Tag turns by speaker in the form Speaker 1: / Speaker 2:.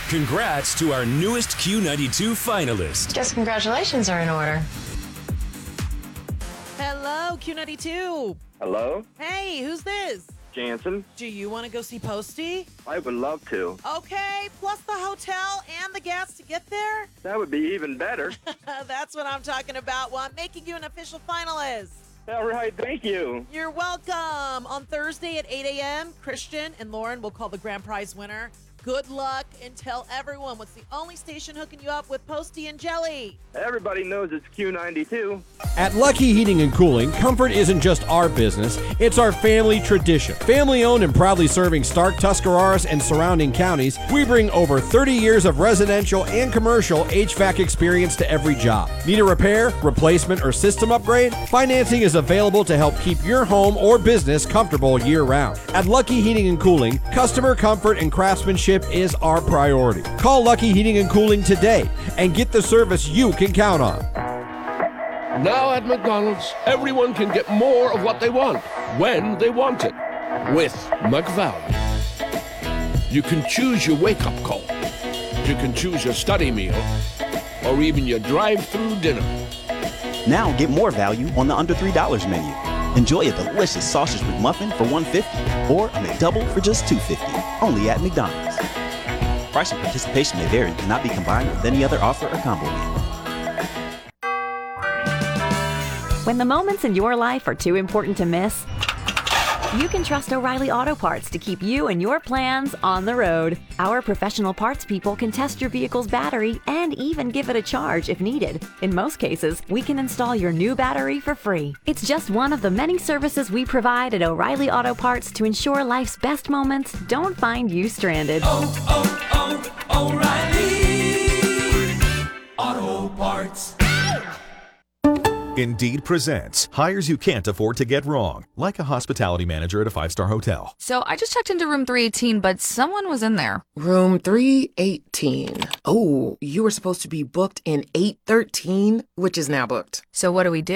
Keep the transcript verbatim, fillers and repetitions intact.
Speaker 1: Congrats to our newest Q ninety-two finalist.
Speaker 2: Guess congratulations are in order.
Speaker 3: Hello, Q ninety-two.
Speaker 4: Hello?
Speaker 3: Hey, who's this?
Speaker 4: Jansen?
Speaker 3: Do you want to go see Posty?
Speaker 4: I would love to.
Speaker 3: Okay, plus the hotel and the gas to get there?
Speaker 4: That would be even better.
Speaker 3: That's what I'm talking about. Well, I'm making you an official finalist.
Speaker 4: All right, thank you.
Speaker 3: You're welcome. On Thursday at eight a.m., Christian and Lauren will call the grand prize winner. Good luck, and tell everyone what's the only station hooking you up with Posty and Jelly.
Speaker 4: Everybody knows it's Q ninety-two.
Speaker 5: At Lucky Heating and Cooling, comfort isn't just our business, it's our family tradition. Family owned and proudly serving Stark, Tuscarawas, and surrounding counties, we bring over thirty years of residential and commercial H V A C experience to every job. Need a repair, replacement, or system upgrade? Financing is available to help keep your home or business comfortable year-round. At Lucky Heating and Cooling, customer comfort and craftsmanship is our priority. Call Lucky Heating and Cooling today and get the service you can count on.
Speaker 6: Now at McDonald's, everyone can get more of what they want, when they want it, with McValue. You can choose your wake-up call. You can choose your study meal, or even your drive-through dinner.
Speaker 7: Now get more value on the under three dollars menu. Enjoy a delicious sausage McMuffin for one dollar fifty or a McDouble for just two dollars fifty. Only at McDonald's. Price and participation may vary and cannot be combined with any other offer or combo meal.
Speaker 8: When the moments in your life are too important to miss, you can trust O'Reilly Auto Parts to keep you and your plans on the road. Our professional parts people can test your vehicle's battery and even give it a charge if needed. In most cases, we can install your new battery for free. It's just one of the many services we provide at O'Reilly Auto Parts to ensure life's best moments don't find you stranded.
Speaker 9: Oh, oh, oh, O'Reilly Auto Parts.
Speaker 10: Indeed presents hires you can't afford to get wrong, like a hospitality manager at a five-star hotel.
Speaker 11: So I just checked into room three eighteen, but someone was in there.
Speaker 12: Room three eighteen. Oh, you were supposed to be booked in eight thirteen, which is now booked.
Speaker 11: So what do we do?